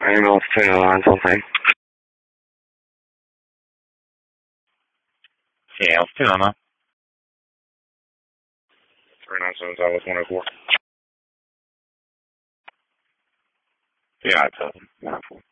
Ambulance 209 something. Yeah, it's 209. 397 Southwest 104. Yeah, I told him. 104.